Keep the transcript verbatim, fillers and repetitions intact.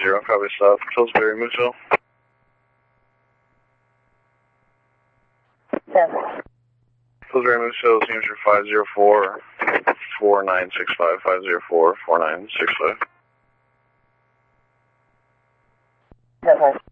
zero, copy south, Pillsbury, Mooresville. Yes. Pillsbury, Mooresville, signature five zero four, four nine six five, five zero four, four nine six five. Yes, sir.